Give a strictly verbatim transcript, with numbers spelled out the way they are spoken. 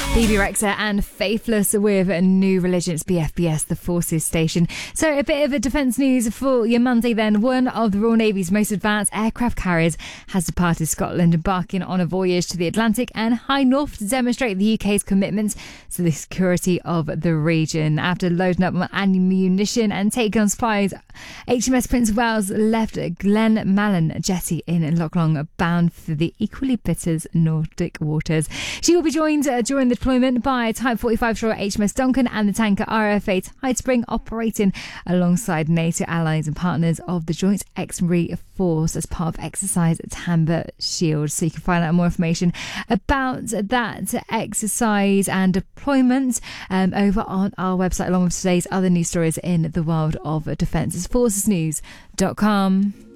Bebe Rexha and Faithless with New Religions, B F B S, the Forces Station. So a bit of a defence news for your Monday then. One of the Royal Navy's most advanced aircraft carriers has departed Scotland, embarking on a voyage to the Atlantic and High North to demonstrate the U K's commitment to the security of the region. After loading up on ammunition and taking on supplies, H M S Prince of Wales left Glenmallan jetty in Loch Long, bound for the equally bitter Nordic waters. She will be joined uh, during the deployment by Type forty-five shore H M S Duncan and the tanker R F A Tidespring, operating alongside NATO allies and partners of the Joint Ex-Marine Force as part of exercise Timber Shield. So you can find out more information about that exercise and deployment um, over on our website, along with today's other news stories in the world of defence. It's forces news dot com.